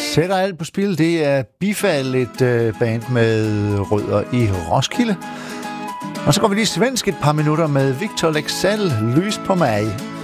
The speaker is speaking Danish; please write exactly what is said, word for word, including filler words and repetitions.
Sætter alt på spil, det er Bifald, et øh, band med rødder i Roskilde. Og så går vi lige svensk et par minutter med Victor Leksell, Lys på mig.